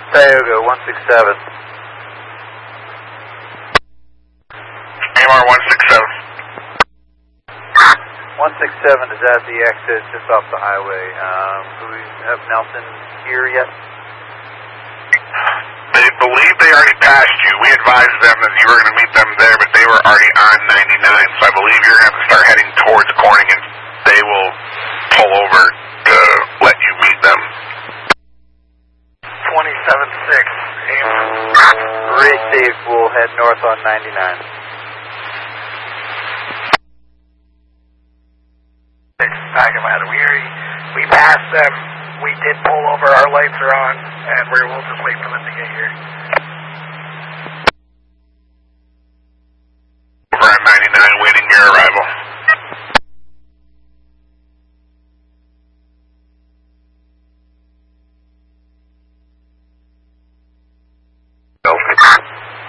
Tioga 167. AMR 167. 167 is at the exit just off the highway. Do we have Nelson here yet? They believe they already passed you. We advised them that you were going to meet them there, but they were already on 99, so I believe you're going to have to start heading towards Corning, and they will pull over to let you meet them. 27-6. Receive, we'll head north on 99. We passed them. We did pull over. Our lights are on, and we'll just wait for them to get here.